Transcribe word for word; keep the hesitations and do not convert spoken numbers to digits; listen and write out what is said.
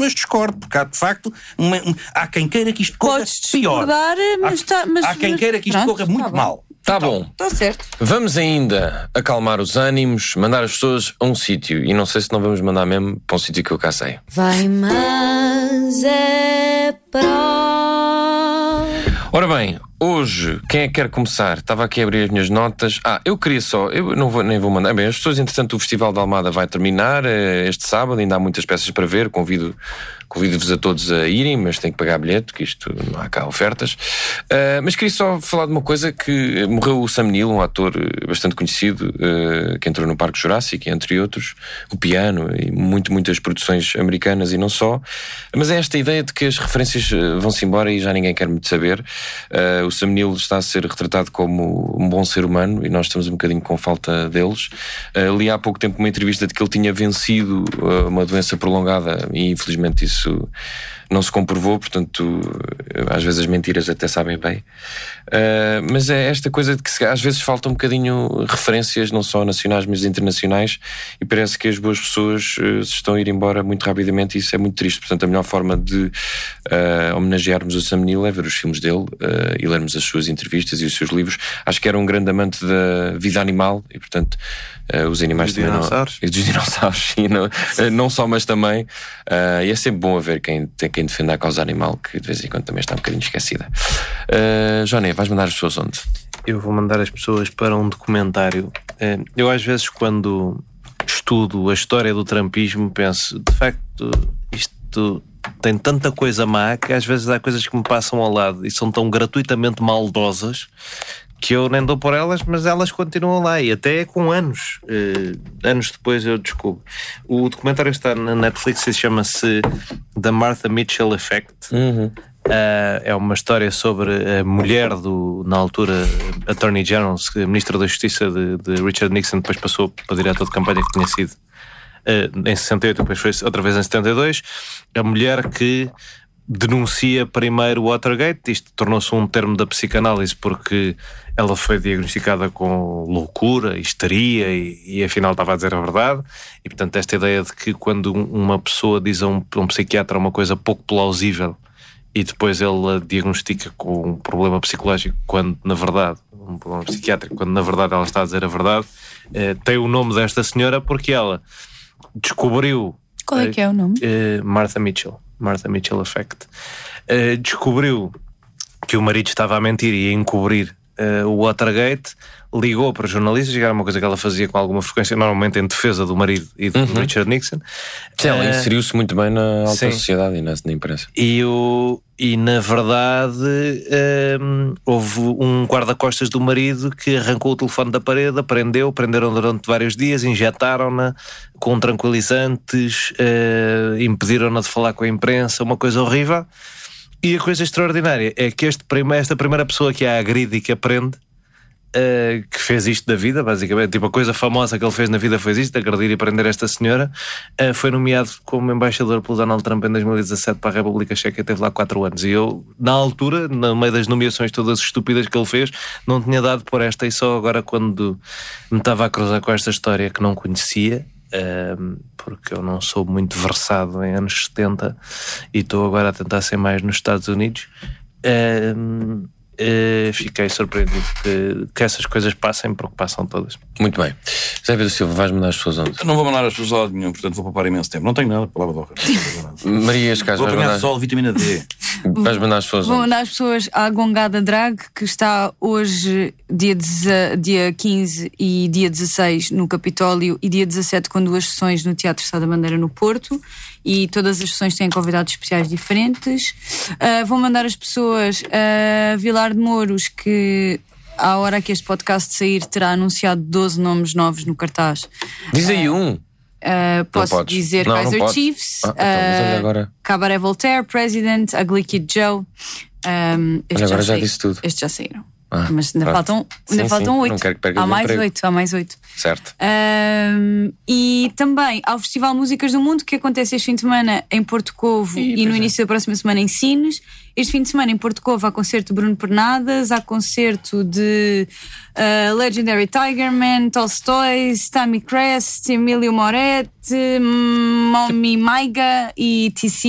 mas discordo, porque há de facto uma, um, há quem queira que isto corra pior. Mas há, tá, mas, há quem queira que isto pronto, corra muito tá mal. Tá então, bom. Está certo. Vamos ainda acalmar os ânimos, mandar as pessoas a um sítio. E não sei se não vamos mandar mesmo para um sítio que eu cá sei. Vai, mas é pró. Ora bem, hoje, quem é que quer começar? Estava aqui a abrir as minhas notas. Ah, eu queria só, eu não vou, nem vou mandar. Bem, as pessoas, entretanto, o Festival de Almada vai terminar eh, este sábado, ainda há muitas peças para ver. Convido, convido-vos a todos a irem, mas tem que pagar bilhete, que isto não há cá ofertas. Uh, mas queria só falar de uma coisa: que morreu o Sam Neill, um ator bastante conhecido, uh, que entrou no Parque Jurássico, entre outros, o piano e muito, muitas produções americanas e não só. Mas é esta ideia de que as referências vão-se embora e já ninguém quer muito saber. Uh, o Sam Neill está a ser retratado como um bom ser humano e nós estamos um bocadinho com falta deles. Uh, li há pouco tempo uma entrevista de que ele tinha vencido uh, uma doença prolongada e infelizmente isso não se comprovou, portanto às vezes as mentiras até sabem bem. Uh, mas é esta coisa de que às vezes falta um bocadinho referências, não só nacionais mas internacionais, e parece que as boas pessoas uh, se estão a ir embora muito rapidamente e isso é muito triste. Portanto a melhor forma de uh, homenagearmos o Sam Neill é ver os filmes dele uh, e lermos as suas entrevistas e os seus livros. Acho que era um grande amante da vida animal e portanto uh, os animais também dinossauros. Não, e dos dinossauros e não, uh, não só, mas também uh, e é sempre bom haver quem, quem defende a causa animal, que de vez em quando também está um bocadinho esquecida. uh, Johnny, vais mandar as pessoas onde? Eu vou mandar as pessoas para um documentário. Eu às vezes quando estudo a história do trumpismo penso, de facto, isto tem tanta coisa má que às vezes há coisas que me passam ao lado e são tão gratuitamente maldosas que eu nem dou por elas, mas elas continuam lá e até com anos uh, anos depois eu descubro. O documentário está na Netflix e chama-se The Martha Mitchell Effect. Uhum. Uh, é uma história sobre a mulher do, na altura, Attorney General, Ministra da Justiça de, de Richard Nixon, depois passou para diretor de campanha que tinha sido uh, em sessenta e oito, depois foi outra vez em setenta e dois. A mulher que denuncia primeiro o Watergate. Isto tornou-se um termo da psicanálise porque ela foi diagnosticada com loucura, histeria e, e afinal estava a dizer a verdade. E portanto esta ideia de que quando uma pessoa diz a um, a um psiquiatra uma coisa pouco plausível e depois ele a diagnostica com um problema psicológico, quando na verdade, um problema psiquiátrico, quando na verdade ela está a dizer a verdade, eh, tem o nome desta senhora porque ela descobriu... Qual é que é o nome? Eh, Martha Mitchell. Martha Mitchell Effect. Eh, descobriu que o marido estava a mentir e a encobrir eh, o Watergate, ligou para os jornalistas, que era uma coisa que ela fazia com alguma frequência, normalmente em defesa do marido e do uhum. Richard Nixon. Sim, ela uh, inseriu-se muito bem na alta sim. sociedade e na, na imprensa. E, o, e na verdade um, houve um guarda-costas do marido que arrancou o telefone da parede, prendeu, prenderam durante vários dias, injetaram-na com tranquilizantes, uh, impediram-na de falar com a imprensa, uma coisa horrível. E a coisa extraordinária é que este prima, esta primeira pessoa que a agride e que a prende, Uh, que fez isto da vida, basicamente, tipo a coisa famosa que ele fez na vida foi isto, agredir e prender esta senhora, uh, foi nomeado como embaixador pelo Donald Trump em dois mil e dezassete para a República Checa e teve lá quatro anos. E eu, na altura, no meio das nomeações todas estúpidas que ele fez, não tinha dado por esta, e só agora quando me estava a cruzar com esta história que não conhecia, uh, porque eu não sou muito versado em anos setenta e estou agora a tentar ser mais nos Estados Unidos, uh, Uh, fiquei surpreendido que, que essas coisas passem, porque passam todas. Muito bem. José Pedro Silva, vais mandar as pessoas onde? Eu não vou mandar as pessoas a lado nenhum, portanto vou poupar imenso tempo. Não tenho nada, palavra de honra. Maria Escais, vou vais apanhar mandar... sol, vitamina D. Vais mandar as pessoas Vou onde? mandar as pessoas à Gongada Drag, que está hoje, dia, deze... dia quinze e dia dezasseis no Capitólio, e dia dezassete com duas sessões no Teatro Sá da Bandeira no Porto, e todas as sessões têm convidados especiais diferentes. Uh, vou mandar as pessoas a Vilar de Mouros, que à hora que este podcast sair terá anunciado doze nomes novos no cartaz. Diz aí um. Uh, posso podes. dizer Não, Kaiser não Chiefs, ah, então, mas olha agora. Cabaret Voltaire, President, Ugly Kid Joe. Um, Olha, agora já saí, disse tudo. Estes já saíram. Ah, mas ainda pronto. faltam, ainda Sim, faltam sim. oito. Não quero que percas há o mais emprego. oito, há mais oito. Certo. Um, e também ao Festival Músicas do Mundo, que acontece este fim de semana em Porto Covo e, e no início é. da próxima semana em Sines. Este fim de semana em Porto Covo há concerto de Bruno Pernadas, há concerto de uh, Legendary Tigerman, Tolstói, Tammy Crest, Emílio Moretti, Momi Maiga e T C